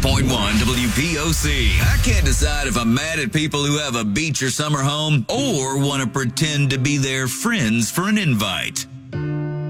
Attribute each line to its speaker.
Speaker 1: 93.1 WPOC. I can't decide if I'm mad at people who have a beach or summer home or want to pretend to be their friends for an invite.